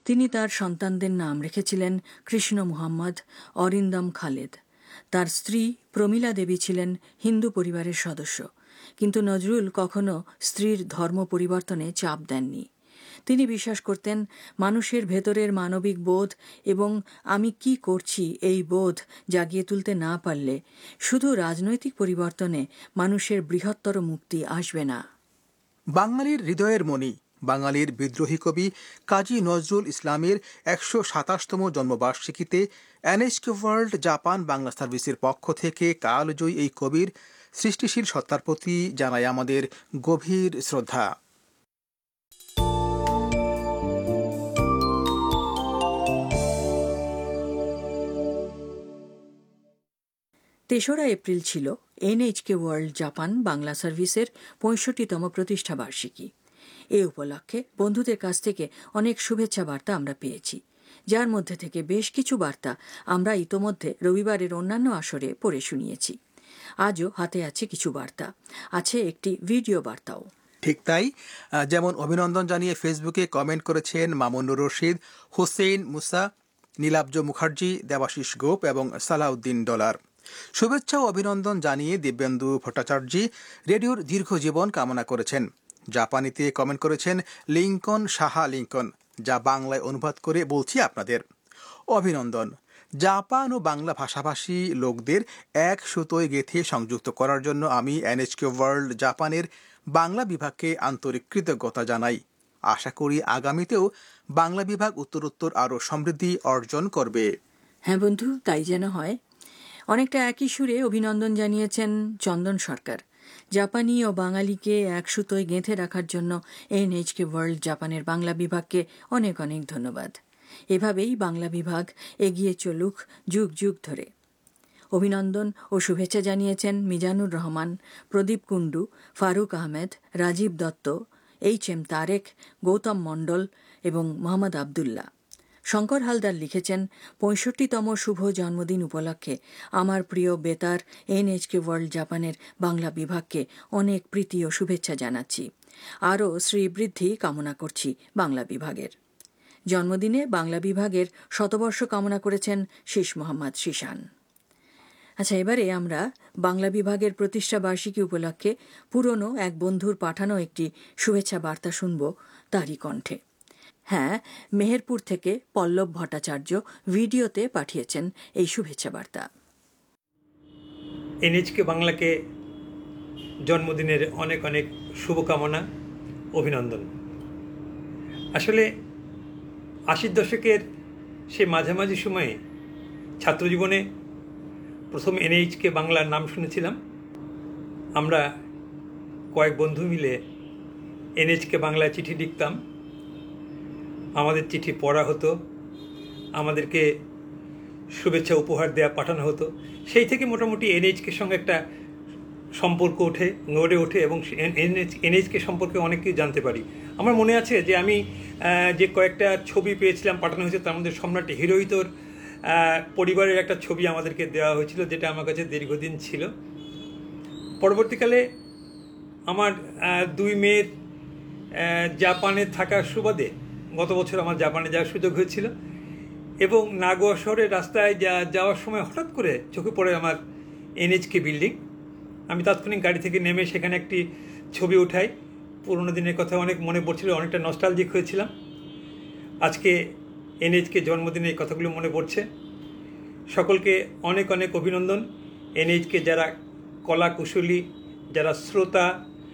তিনি তার সন্তানদের নাম রেখেছিলেন কৃষ্ণ মুহাম্মদ, অরিন্দম খালেদ। তার স্ত্রী প্রমীলা দেবী ছিলেন হিন্দু পরিবারের সদস্য, কিন্তু নজরুল কখনো স্ত্রীর ধর্ম পরিবর্তনে চাপ দেননি। তিনি বিশ্বাস করতেন মানুষের ভেতরের মানবিক বোধ এবং আমি কি করছি এই বোধ জাগিয়ে তুলতে না পারলে শুধু রাজনৈতিক পরিবর্তনে মানুষের বৃহত্তর মুক্তি আসবে না। বাঙালির হৃদয়ের মণি, বাঙালির বিদ্রোহী কবি কাজী নজরুল ইসলামের ১২৭তম জন্মবার্ষিকীতে এনএইচকে ওয়ার্ল্ড জাপান বাংলা সার্ভিসের পক্ষ থেকে কালজয়ী এই কবির সৃষ্টিশীল সত্তার প্রতি জানাই আমাদের গভীর শ্রদ্ধা। ৩রা এপ্রিল ছিল এনএইচকে ওয়ার্ল্ড জাপান বাংলা সার্ভিসের ৬৫তম প্রতিষ্ঠা বার্ষিকী। এ উপলক্ষে বন্ধুদের কাছ থেকে অনেক শুভেচ্ছা বার্তা আমরা পেয়েছি, যার মধ্যে থেকে বেশ কিছু বার্তা আমরা ইতোমধ্যে রবিবারের অন্যান্য আসরে পড়ে শুনিয়েছি। আজও হাতে আছে কিছু বার্তা, আছে একটি ভিডিও বার্তাও। ঠিক তাই, যেমন অভিনন্দন জানিয়ে ফেসবুকে কমেন্ট করেছেন মামুনুর রশিদ, হোসেন মুসা, নীলাব্জ মুখার্জি, দেবাশিস গোপ এবং সালাউদ্দিন ডলার। শুভেচ্ছা ও অভিনন্দন জানিয়ে দিব্যেন্দু ভট্টাচার্য রেডিওর দীর্ঘ জীবন কামনা করেছেন। জাপানিতে কমেন্ট করেছেন লিঙ্কন সাহা লিঙ্কন, যা বাংলায় অনুবাদ করে বলছি আপনাদের অভিনন্দন। জাপান ও বাংলা ভাষাভাষী লোকদের এক সুতোয় গেঁথে সংযুক্ত করার জন্য আমি এনএইচকে ওয়ার্ল্ড জাপানের বাংলা বিভাগকে আন্তরিক কৃতজ্ঞতা জানাই। আশা করি আগামীতেও বাংলা বিভাগ উত্তরোত্তর আরও সমৃদ্ধি অর্জন করবে। হ্যাঁ বন্ধু, তাই যেন হয়। অনেকটা একই সুরে অভিনন্দন জানিয়েছেন চন্দন সরকার। জাপানি ও বাঙালিকে এক সুতোয় গেঁথে রাখার জন্য এনএইচকে ওয়ার্ল্ড জাপানের বাংলা বিভাগকে অনেক অনেক ধন্যবাদ। এভাবেই বাংলা বিভাগ এগিয়ে চলুক যুগ যুগ ধরে। অভিনন্দন ও শুভেচ্ছা জানিয়েছেন মিজানুর রহমান, প্রদীপ কুণ্ডু, ফারুক আহমেদ, রাজীব দত্ত, এইচ.এম. তারেক, গৌতম মণ্ডল এবং মোহাম্মদ আবদুল্লাহ। শঙ্কর হালদার লিখেছেন, ৬৫তম শুভ জন্মদিন উপলক্ষে আমার প্রিয় বেতার এনএইচকে ওয়ার্ল্ড জাপানের বাংলা বিভাগকে অনেক প্রীতি ও শুভেচ্ছা জানাচ্ছি। আরও শ্রীবৃদ্ধি কামনা করছি বাংলা বিভাগের। জন্মদিনে বাংলা বিভাগের শতবর্ষ কামনা করেছেন শীষ মোহাম্মদ শীষান। আচ্ছা, এবারে আমরা বাংলা বিভাগের প্রতিষ্ঠা বার্ষিকী উপলক্ষে পুরনো এক বন্ধুর পাঠানো একটি শুভেচ্ছা বার্তা শুনব তারই কণ্ঠে। হ্যাঁ, মেহেরপুর থেকে পল্লব ভট্টাচার্য ভিডিওতে পাঠিয়েছেন এই শুভেচ্ছা বার্তা। এনএইচকে বাংলাকে জন্মদিনের অনেক অনেক শুভকামনা, অভিনন্দন। আসলে ৮০ দশকের সে মাঝামাঝি সময়ে ছাত্রজীবনে প্রথম এনএইচকে বাংলার নাম শুনেছিলাম। আমরা কয়েক বন্ধু মিলে এনএইচকে বাংলায় চিঠি লিখতাম, আমাদের চিঠি পড়া হতো, আমাদেরকে শুভেচ্ছা উপহার দেওয়া পাঠানো হতো। সেই থেকে মোটামুটি এনএইচকের সঙ্গে একটা সম্পর্ক গড়ে ওঠে এবং এনএইচকে সম্পর্কে অনেক কিছু জানতে পারি। আমার মনে আছে যে আমি যে কয়েকটা ছবি পেয়েছিলাম পাঠানো হয়েছে, তার মধ্যে সম্রাট হিরোহিতর পরিবারের একটা ছবি আমাদেরকে দেওয়া হয়েছিল, যেটা আমার কাছে দীর্ঘদিন ছিল। পরবর্তীকালে আমার 2 মেয়ের জাপানে থাকার সুবাদে গত বছর আমার জাপানে যাওয়ার সুযোগ হয়েছিল এবং নাগোয়া শহরের রাস্তায় যাওয়ার সময় হঠাৎ করে চোখে পড়ে আমার এনএইচকে বিল্ডিং। আমি তাৎক্ষণিক গাড়ি থেকে নেমে সেখানে একটি ছবি উঠাই। পুরোনো দিনের কথা অনেক মনে পড়ছিল, অনেকটা নস্টালজিক হয়েছিলাম। আজকে এনএইচকে জন্মদিনে এই কথাগুলো মনে পড়ছে। সকলকে অনেক অনেক অভিনন্দন। এনএইচকে যারা কলা কুশলী, যারা শ্রোতা,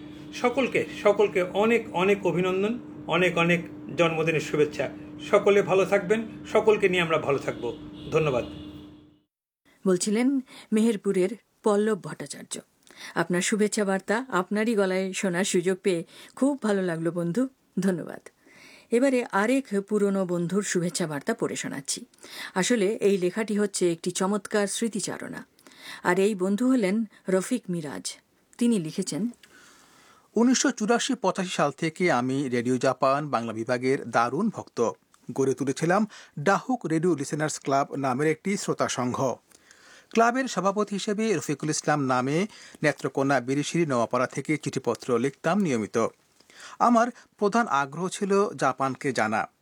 সকলকে অনেক অনেক অভিনন্দন, অনেক অনেক জন্মদিনের শুভেচ্ছা। সকলে ভালো থাকবেন, সকলকে নিয়ে আমরা ভালো থাকব। ধন্যবাদ। বলছিলেন মেহেরপুরের পল্লব ভট্টাচার্য। আপনার শুভেচ্ছা বার্তা আপনারই গলায় শোনার সুযোগ পেয়ে খুব ভালো লাগলো বন্ধু, ধন্যবাদ। এবারে আরেক পুরনো বন্ধুর শুভেচ্ছা বার্তা পড়ে শোনাচ্ছি। আসলে এই লেখাটি হচ্ছে একটি চমৎকার স্মৃতিচারণা, আর এই বন্ধু হলেন রফিক মিরাজ। তিনি লিখেছেন, ১৯৮৪-৮৫ সাল থেকে আমি রেডিও জাপান বাংলা বিভাগের দারুণ ভক্ত। গড়ে তুলেছিলাম ডাহুক রেডিও লিসেনার্স ক্লাব নামের একটি শ্রোতা সংঘ। ক্লাবের সভাপতি হিসেবে রফিকুল ইসলাম নামে নেত্রকোনা বিরিশিরি নোয়াপাড়া থেকে চিঠিপত্র লিখতাম নিয়মিত। আমার প্রধান আগ্রহ ছিল জাপানকে জানা।